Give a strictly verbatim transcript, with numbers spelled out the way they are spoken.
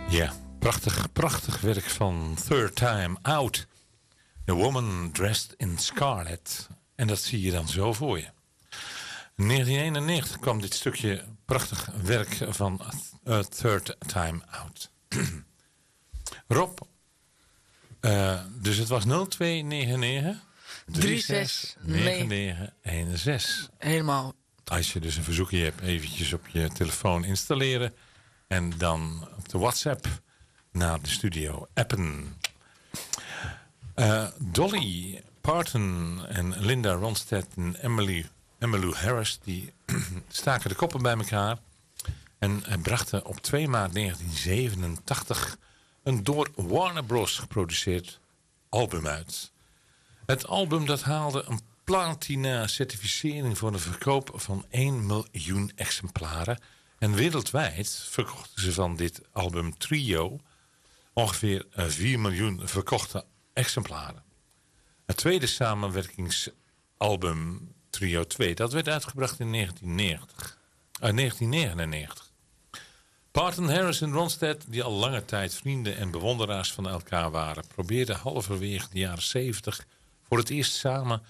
Ja, prachtig, prachtig werk van Third Time Out. The Woman Dressed in Scarlet. En dat zie je dan zo voor je. In negentien eenennegentig kwam dit stukje prachtig werk van uh, Third Time Out. Rob, uh, dus het was nul twee negen negen drie zes negen negen een zes. Helemaal. Als je dus een verzoekje hebt, eventjes op je telefoon installeren. En dan op de WhatsApp naar de studio appen. Uh, Dolly Parton en Linda Ronstadt en Emily, Emmylou Harris... die staken de koppen bij elkaar. En brachten op twee maart negentien zevenentachtig... een door Warner Bros. Geproduceerd album uit. Het album dat haalde een platina-certificering voor de verkoop van één miljoen exemplaren. En wereldwijd verkochten ze van dit album Trio ongeveer vier miljoen verkochte exemplaren. Het tweede samenwerkingsalbum Trio twee, dat werd uitgebracht in negentien negentig, uh, negentien negenennegentig. Parton, Harris en Ronstadt, die al lange tijd vrienden en bewonderaars van elkaar waren, probeerden halverwege de jaren zeventig voor het eerst samen